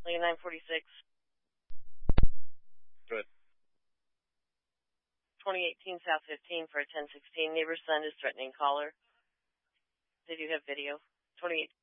Lane 946. Good. 2018 South 15 for a 1016. Neighbor's son is threatening caller. They do have video. 28.